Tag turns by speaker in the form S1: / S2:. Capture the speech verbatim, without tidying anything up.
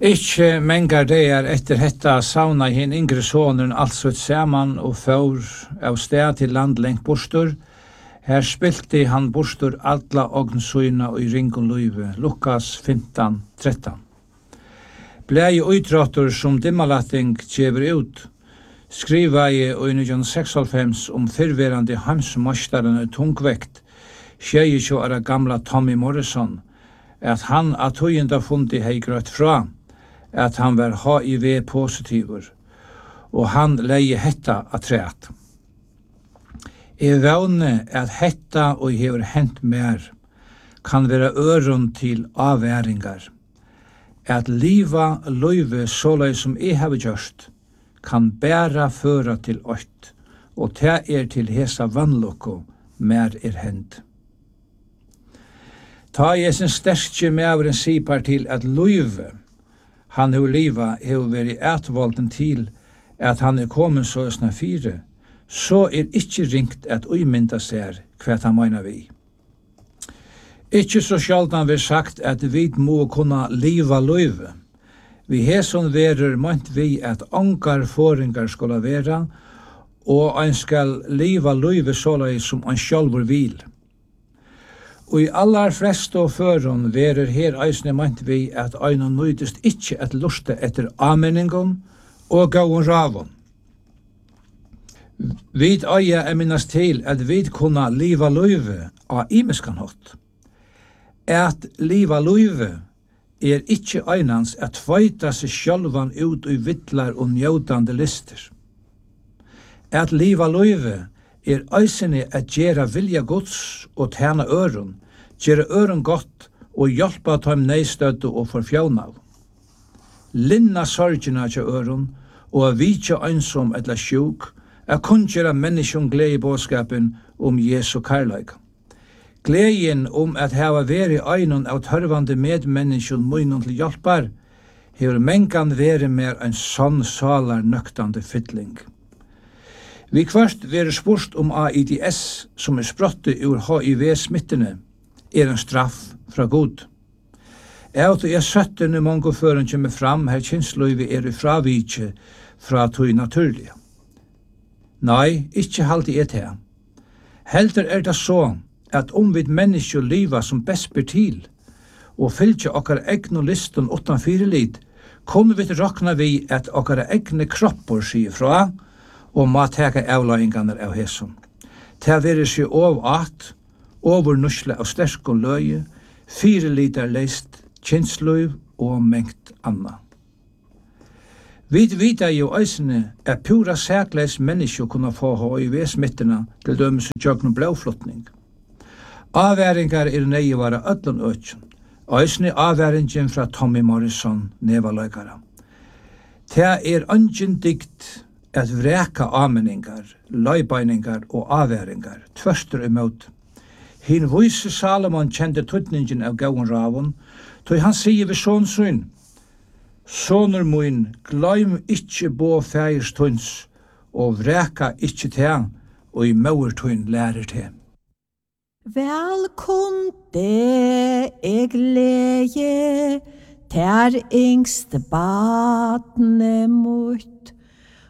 S1: Ikke mengar deir etter hetta sauna hin yngre sonren altså et saman og får av sted til land lengt bostur. Her spilte han bostur alla ognsøyna og i ringon løyve, Lukas fimtan trettan. Blei utrattur som dimmalatting tjever ut, skriva i nítjan seksoghálvfems om fyrverande hamsmastaren og tungvekt, tjejikjo ara gamla Tommy Morrison, at han at høyenda fundi hei grøtt fra, at han var H I V-positivur, og han leie hetta at treat. Jeg vevne at hetta og hever hent mer kan være øron til avværingar. At liva løyve sålai som jeg har gjørst, kan bæra føra til ått, og ta er til hesa vannlokko mer er hent. Ta jeg sin sterske mævren sipar til at løyve, han hur liva hur veri ætvolden til at han er kommet så sna fire, så er ikkje ringt at uimynda ser hva han meina vi. Ikkje så sjaldan vi sagt at vi må kunna liva løyve. Vi heson verur meint vi at angar foringar skola vera, og ein skal liva løyve sålai som ein sjálfur vil. Og i allar flest og føron verur her eisne meint vi at ein nøydist ikkje at lusta etter amenningon og gauon ravon. Vid øya er minnast til at vi kunna liva løyve av imiskan hot. At liva løyve er ikkje einans at tveita seg sjálvan ut i vittlar og njótande lister. At liva løyve er eisne at gjera vilja Guds og tjena øron, gjera øron gott og hjelpa tøym neistødde og forfjaunav. Linna sorgina til øron og a vitja einsom etla sjuk, a kunngjera menneskjon glede i bådskapen om Jesu karlaika. Gleden om at hava veri einon av tørvande medmenneskjon munnen til hjelpar, hever mengan veri mer en sånn salar nøktande fytling. Vi kvart veri spurt om A I D S, som er sprotte ur H I V-smittene, er en straff fra Gud. Eut er søttene mongo føren kjemme fram, her kynsløyvi er i fravitje fra tog naturlige. Nei, ikkje halde et her. Helder er det så, at om vi mennesker liva som best ber til, og fylgje okkar egnu listen utan fyrirlit, kunne vi rakna vi at okkar egne kroppor sier fra, og må teka avløyngarna av hesson. Ta veri seg av at, over nusle av sterk og løye, fyrirlitar leist, kynsløyv og mengt anna. Vi vita jo eisne at pura sækleis mennesker kunne få H I V-smitterna til dømes og tjøkne blåflottning. Avværingar er nøye vare öllun øtjen, eisne avværingen fra Tommy Morrison, nevaløygara. Ta er ungen dikt at vreka ameningar, løybeiningar og avværingar, tvørstur imot. Hin vise Salomon kjente tutningen av gauon ravon, tog han sier ved sånn syn, Sonur mun, gleim ikkje bo fægers tunns, og vreka ikkje te, og i mauer tunn lærer te.
S2: Vel kunde eg leie, ter yngste badne mot,